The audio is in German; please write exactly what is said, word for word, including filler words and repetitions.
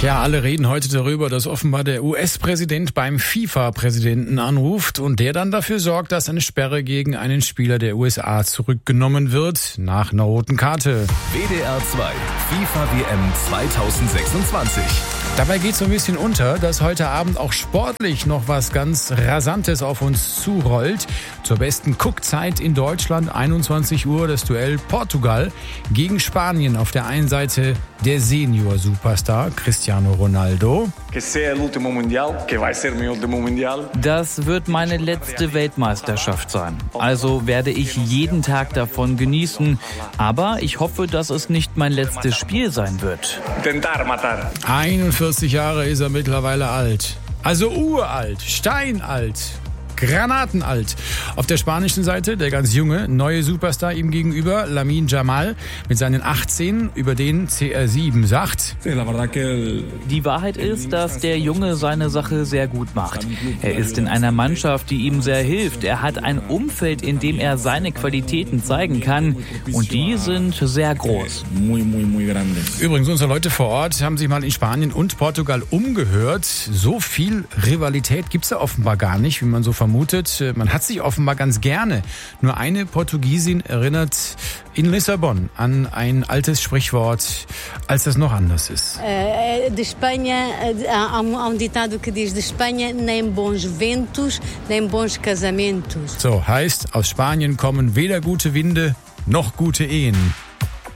Ja, alle reden heute darüber, dass offenbar der U S-Präsident beim FIFA-Präsidenten anruft und der dann dafür sorgt, dass eine Sperre gegen einen Spieler der U S A zurückgenommen wird, nach einer roten Karte. W D R zwei FIFA-W M zweitausendsechsundzwanzig. Dabei geht so ein bisschen unter, dass heute Abend auch sportlich noch was ganz Rasantes auf uns zurollt. Zur besten Guckzeit in Deutschland, einundzwanzig Uhr, das Duell Portugal gegen Spanien. Auf der einen Seite der Senior-Superstar Cristiano Ronaldo. Das wird meine letzte Weltmeisterschaft sein. Also werde ich jeden Tag davon genießen. Aber ich hoffe, dass es nicht mein letztes Spiel sein wird. einundvierzig Jahre ist er mittlerweile alt. Also uralt, steinalt. Granatenalt. Auf der spanischen Seite der ganz junge, neue Superstar ihm gegenüber, Lamine Yamal, mit seinen achtzehn, über den C R sieben sagt: Die Wahrheit ist, dass der Junge seine Sache sehr gut macht. Er ist in einer Mannschaft, die ihm sehr hilft. Er hat ein Umfeld, in dem er seine Qualitäten zeigen kann. Und die sind sehr groß. Übrigens, unsere Leute vor Ort haben sich mal in Spanien und Portugal umgehört. So viel Rivalität gibt's da offenbar gar nicht, wie man so vermutet. Man hat sich offenbar ganz gerne. Nur eine Portugiesin erinnert in Lissabon an ein altes Sprichwort, als das noch anders ist. De Espanha, há um ditado que diz: de Espanha nem bons ventos, nem bons casamentos. So, heißt, aus Spanien kommen weder gute Winde noch gute Ehen.